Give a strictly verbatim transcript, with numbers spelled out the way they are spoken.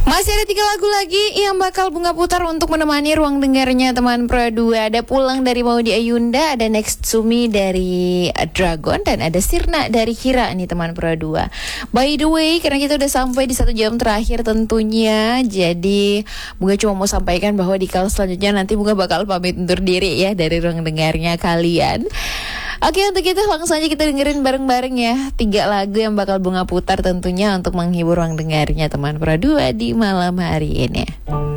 Masih ada tiga lagu lagi yang bakal Bunga putar untuk menemani ruang dengarnya teman Pro dua. Ada Pulang dari Maudy Ayunda, ada Next to Me dari Dragon, dan ada Sirna dari Kira nih teman Pro dua. By the way, karena kita udah sampai di satu jam terakhir tentunya, jadi Bunga cuma mau sampaikan bahwa di kala selanjutnya nanti Bunga bakal pamit undur diri ya dari ruang dengarnya kalian. Oke, untuk itu langsung aja kita dengerin bareng-bareng ya tiga lagu yang bakal Bunga putar tentunya untuk menghibur ruang dengarnya teman Pro dua di malam hari ini.